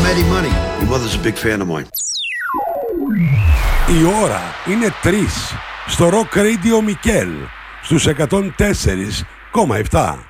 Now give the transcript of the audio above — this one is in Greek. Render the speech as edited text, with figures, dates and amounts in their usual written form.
Eddie Money. Your mother's a big fan of mine. Η ώρα είναι 3 στο Rock Radio Μικέλ στους 104,7.